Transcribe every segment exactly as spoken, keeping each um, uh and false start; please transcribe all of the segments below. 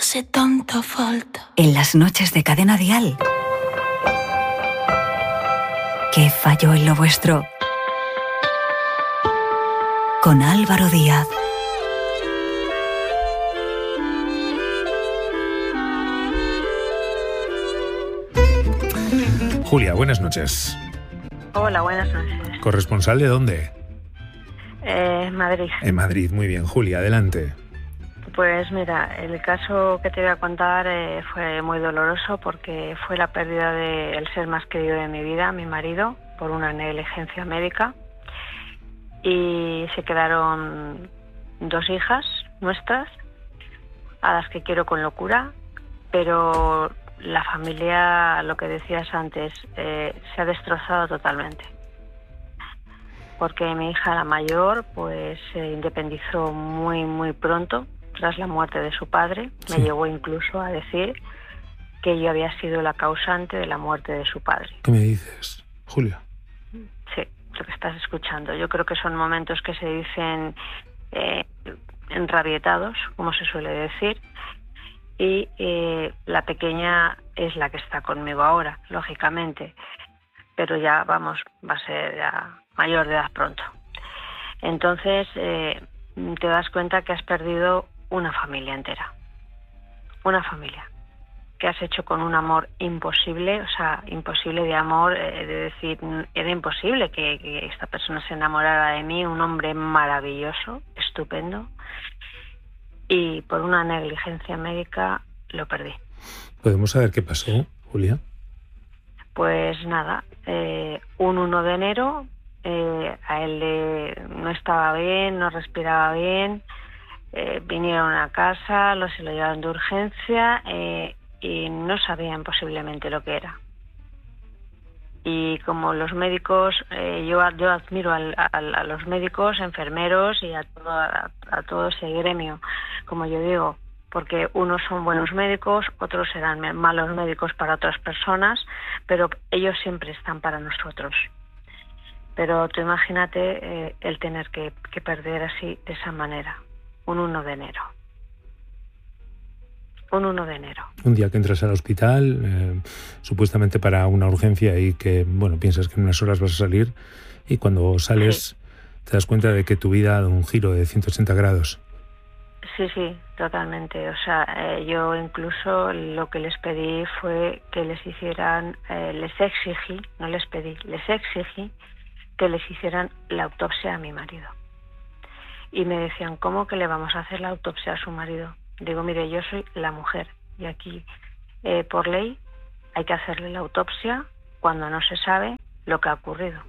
hace tanta falta. En las noches de Cadena Dial. ¿Qué falló en lo vuestro? Con Álvaro Díaz. Julia, buenas noches. Hola, buenas noches. ¿Corresponsal de dónde? Eh, Madrid. En Madrid, muy bien. Julia, adelante. Pues mira, el caso que te voy a contar eh, fue muy doloroso porque fue la pérdida del ser más querido de mi vida, mi marido, por una negligencia médica. Y se quedaron dos hijas nuestras, a las que quiero con locura, pero la familia, lo que decías antes, eh, se ha destrozado totalmente. Porque mi hija, la mayor, pues se independizó muy, muy pronto, tras la muerte de su padre. Sí. Me llegó incluso a decir que yo había sido la causante de la muerte de su padre. ¿Qué me dices, Julia? Sí, lo que estás escuchando. Yo creo que son momentos que se dicen eh, enrabietados, como se suele decir, y eh, la pequeña es la que está conmigo ahora, lógicamente, pero ya, vamos, va a ser ya mayor de edad pronto. Entonces, eh, te das cuenta que has perdido una familia entera, una familia que has hecho con un amor imposible, o sea, imposible de amor, eh, de decir, era imposible que, que esta persona se enamorara de mí, un hombre maravilloso, estupendo, y por una negligencia médica lo perdí. ¿Podemos saber qué pasó, Julia? Pues nada, eh, un uno de enero, eh, a él eh, no estaba bien, no respiraba bien, eh, vinieron a casa, lo se lo llevaron de urgencia eh, y no sabían posiblemente lo que era. Y como los médicos, eh, yo, yo admiro al, a, a los médicos, enfermeros y a todo, a, a todo ese gremio, como yo digo, porque unos son buenos médicos, otros serán malos médicos para otras personas, pero ellos siempre están para nosotros. Pero tú imagínate eh, el tener que, que perder así, de esa manera, un uno de enero. Un uno de enero. Un día que entras al hospital, eh, supuestamente para una urgencia y que, bueno, piensas que en unas horas vas a salir y cuando sales sí. te das cuenta de que tu vida ha dado un giro de ciento ochenta grados. Sí, sí, totalmente. O sea, eh, yo incluso lo que les pedí fue que les hicieran, eh, les exigí, no les pedí, les exigí que les hicieran la autopsia a mi marido. Y me decían, ¿cómo que le vamos a hacer la autopsia a su marido? Digo, mire, yo soy la mujer y aquí, eh, por ley, hay que hacerle la autopsia cuando no se sabe lo que ha ocurrido.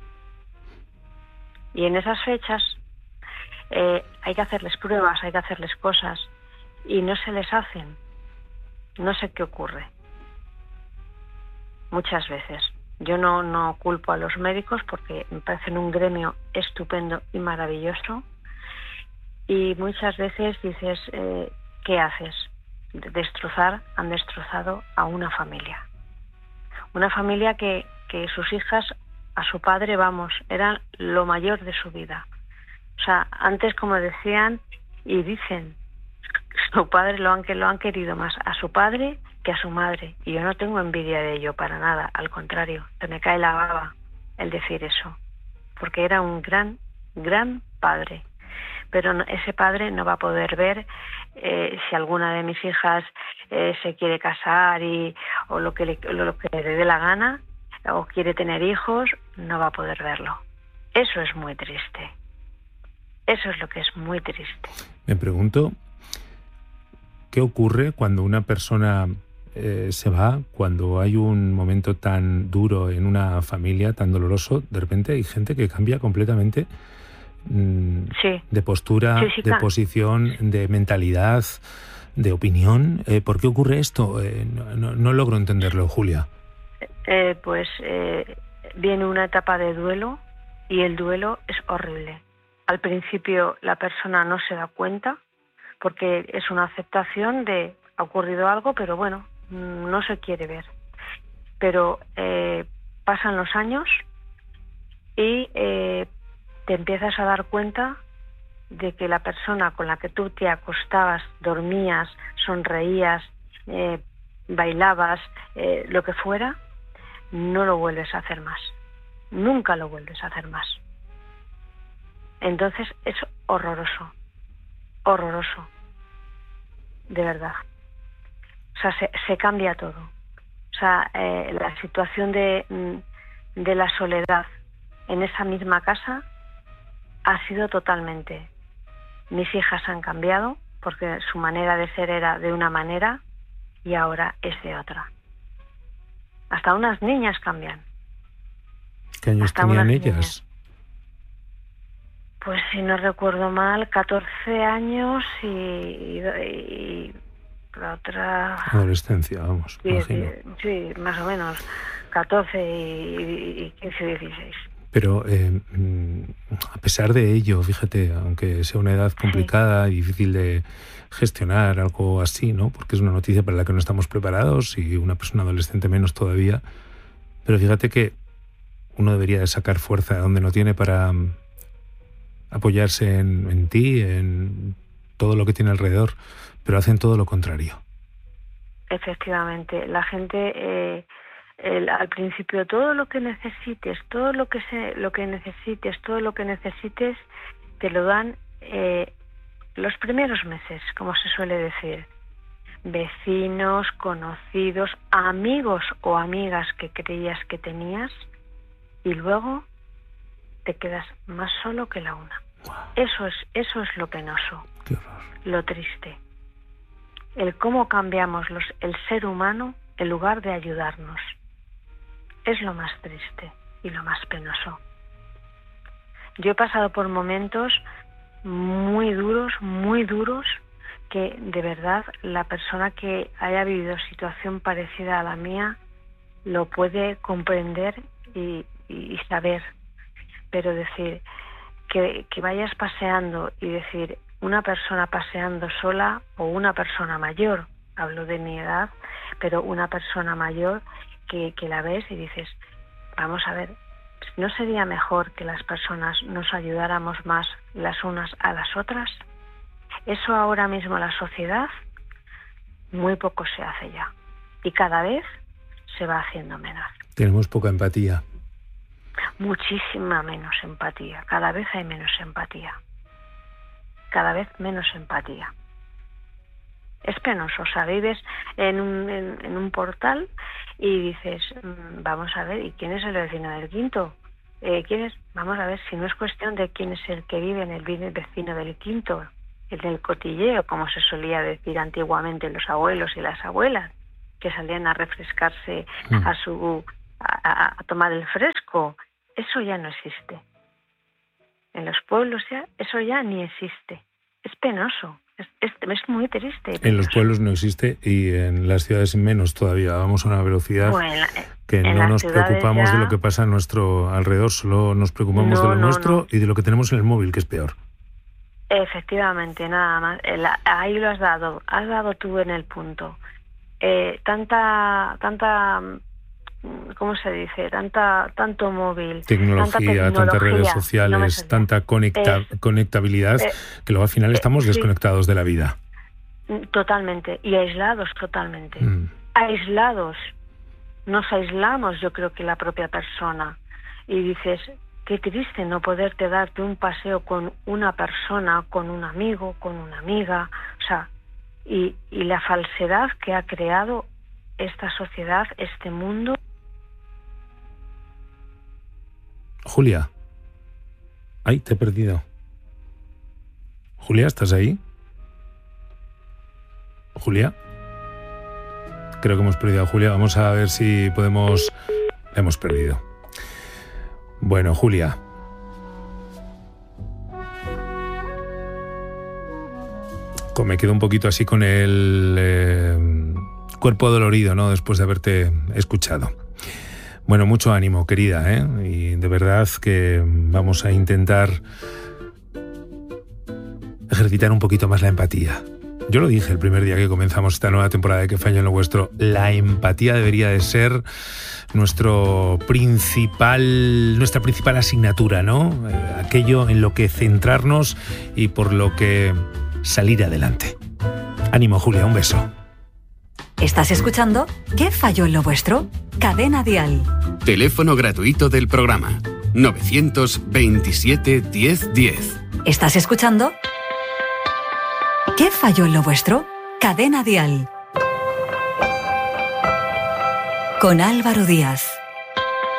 Y en esas fechas eh, hay que hacerles pruebas, hay que hacerles cosas y no se les hacen. No sé qué ocurre. Muchas veces. Yo no, no culpo a los médicos porque me parecen un gremio estupendo y maravilloso. Y muchas veces dices, eh, ¿qué haces? Destrozar, han destrozado a una familia. Una familia que, que sus hijas, a su padre, vamos, eran lo mayor de su vida. O sea, antes, como decían y dicen, su padre lo han, que lo han querido más a su padre que a su madre. Y yo no tengo envidia de ello para nada, al contrario, se me cae la baba el decir eso. Porque era un gran, gran padre. Pero no, ese padre no va a poder ver eh, si alguna de mis hijas eh, se quiere casar y o lo que, le, lo que le dé la gana o quiere tener hijos, no va a poder verlo. Eso es muy triste. Eso es lo que es muy triste. Me pregunto, ¿qué ocurre cuando una persona eh, se va, cuando hay un momento tan duro en una familia, tan doloroso? De repente hay gente que cambia completamente Sí. de postura, sí, sí, de posición, de mentalidad, de opinión. Eh, ¿Por qué ocurre esto? Eh, no, no, no logro entenderlo, Julia. Eh, pues eh, viene una etapa de duelo y el duelo es horrible. Al principio la persona no se da cuenta porque es una aceptación de ha ocurrido algo, pero bueno, no se quiere ver. Pero eh, pasan los años y eh, te empiezas a dar cuenta de que la persona con la que tú te acostabas, dormías, sonreías, eh, bailabas, eh, lo que fuera, no lo vuelves a hacer más. Nunca lo vuelves a hacer más. Entonces es horroroso, horroroso, de verdad. O sea, se, se cambia todo. O sea, eh, la situación de, de la soledad en esa misma casa ha sido totalmente. Mis hijas han cambiado porque su manera de ser era de una manera y ahora es de otra. Hasta unas niñas cambian. ¿Qué años Hasta tenían unas ellas? Niñas. Pues si no recuerdo mal, catorce años y, y, y la otra... Adolescencia, vamos, sí, imagino. Sí, sí, más o menos. catorce y, y quince, dieciséis. Pero eh, a pesar de ello, fíjate, aunque sea una edad complicada sí. y difícil de gestionar, algo así, ¿no? Porque es una noticia para la que no estamos preparados y una persona adolescente menos todavía. Pero fíjate que uno debería de sacar fuerza de donde no tiene para apoyarse en, en ti, en todo lo que tiene alrededor, pero hacen todo lo contrario. Efectivamente, la gente... Eh... El, al principio todo lo que necesites, todo lo que se, lo que necesites, todo lo que necesites te lo dan eh, los primeros meses, como se suele decir. Vecinos, conocidos, amigos o amigas que creías que tenías y luego te quedas más solo que la una. Wow. Eso es, eso es lo penoso, Qué horror. Lo triste. El cómo cambiamos los, el ser humano en lugar de ayudarnos. Es lo más triste y lo más penoso. Yo he pasado por momentos muy duros, muy duros, que de verdad la persona que haya vivido situación parecida a la mía lo puede comprender y, y saber. Pero decir, que, que vayas paseando y decir, una persona paseando sola o una persona mayor, hablo de mi edad, pero una persona mayor que, que la ves y dices, vamos a ver, ¿no sería mejor que las personas nos ayudáramos más las unas a las otras? Eso ahora mismo la sociedad muy poco se hace ya y cada vez se va haciendo menos. Tenemos poca empatía. Muchísima menos empatía, cada vez hay menos empatía, cada vez menos empatía. Es penoso, o sea, vives en un, en, en un portal y dices, mmm, vamos a ver, ¿y quién es el vecino del quinto? Eh, ¿quién es? Vamos a ver, si no es cuestión de quién es el que vive en el vecino del quinto, el del cotilleo, como se solía decir antiguamente los abuelos y las abuelas, que salían a refrescarse mm. a su a, a tomar el fresco, eso ya no existe. En los pueblos ya, eso ya ni existe. Es penoso. Es, es, es muy triste. En los pueblos no existe y en las ciudades menos todavía. Vamos a una velocidad bueno, en la, que en no nos preocupamos ya... de lo que pasa a nuestro alrededor, solo nos preocupamos no, de lo no, nuestro no. y de lo que tenemos en el móvil, que es peor. Efectivamente, nada más. Ahí lo has dado, has dado tú en el punto. Eh, tanta, tanta, ¿cómo se dice? Tanta, tanto móvil, tecnología, tanta tecnología, tantas redes sociales, no tanta conecta, eh, conectabilidad, eh, que luego al final estamos eh, desconectados sí. de la vida. Totalmente, y aislados totalmente. Mm. Aislados. Nos aislamos, yo creo que la propia persona. Y dices, qué triste no poderte darte un paseo con una persona, con un amigo, con una amiga. O sea, y, y la falsedad que ha creado esta sociedad, este mundo. Julia. Ay, te he perdido. Julia, ¿estás ahí? Julia. Creo que hemos perdido a Julia. Vamos a ver si podemos... La hemos perdido. Bueno, Julia. Me quedo un poquito así con el eh, cuerpo dolorido, ¿no? Después de haberte escuchado. Bueno, mucho ánimo, querida, ¿eh? Y de verdad que vamos a intentar ejercitar un poquito más la empatía. Yo lo dije el primer día que comenzamos esta nueva temporada de ¿Qué falló en lo vuestro? La empatía debería de ser nuestro principal, nuestra principal asignatura, ¿no? Eh, aquello en lo que centrarnos y por lo que salir adelante. Ánimo, Julia, un beso. ¿Estás escuchando ¿Qué falló en lo vuestro? Cadena Dial. Teléfono gratuito del programa novecientos veintisiete diez diez. ¿Estás escuchando ¿Qué falló en lo vuestro? Cadena Dial. Con Álvaro Díaz.